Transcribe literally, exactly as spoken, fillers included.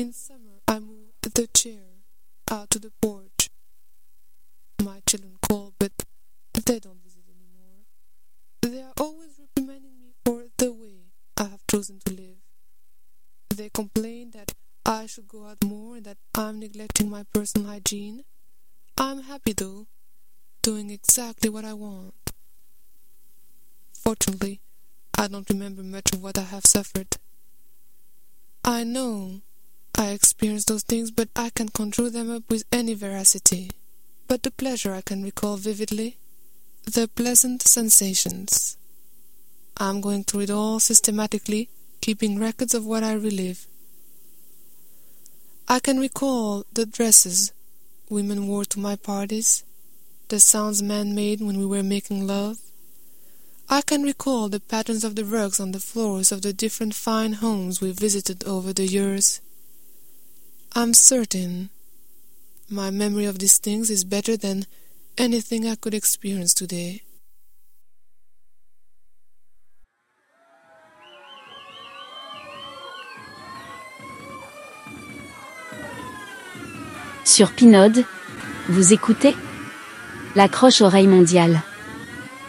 In summer, I move the chair out to the porch. My children call, but they don't visit anymore. They are always reprimanding me for the way I have chosen to live. They complain that I should go out more and that I'm neglecting my personal hygiene. I'm happy, though, doing exactly what I want. Fortunately, I don't remember much of what I have suffered. I know I experienced those things, but I can conjure them up with any veracity. But the pleasure I can recall vividly, the pleasant sensations. I'm going through it all systematically, keeping records of what I relive. I can recall the dresses women wore to my parties, the sounds men made when we were making love. I can recall the patterns of the rugs on the floors of the different fine homes we visited over the years. I'm certain my memory of these things is better than anything I could experience today. Sur Pinode, vous écoutez La Croche-Oreille Mondiale.